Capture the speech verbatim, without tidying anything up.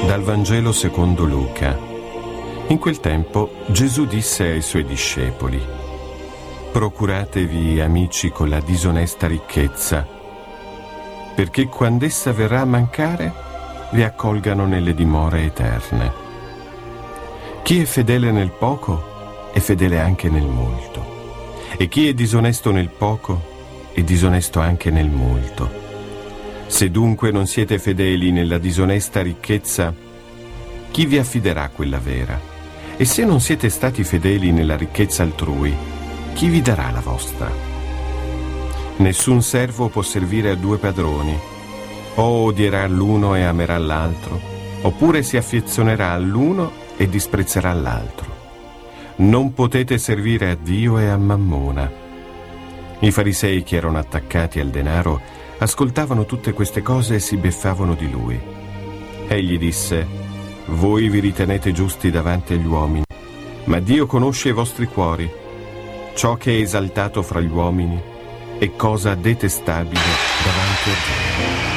Dal Vangelo secondo Luca. In quel tempo Gesù disse ai suoi discepoli: procuratevi amici con la disonesta ricchezza, perché quando essa verrà a mancare vi accolgano nelle dimore eterne. Chi è fedele nel poco è fedele anche nel molto, e chi è disonesto nel poco è disonesto anche nel molto. Se dunque non siete fedeli nella disonesta ricchezza, chi vi affiderà quella vera? E se non siete stati fedeli nella ricchezza altrui, chi vi darà la vostra? Nessun servo può servire a due padroni. O odierà l'uno e amerà l'altro, oppure si affezionerà all'uno e disprezzerà l'altro. Non potete servire a Dio e a Mammona. I farisei, che erano attaccati al denaro, ascoltavano tutte queste cose e si beffavano di lui. Egli disse: voi vi ritenete giusti davanti agli uomini, ma Dio conosce i vostri cuori. Ciò che è esaltato fra gli uomini è cosa detestabile davanti a Dio.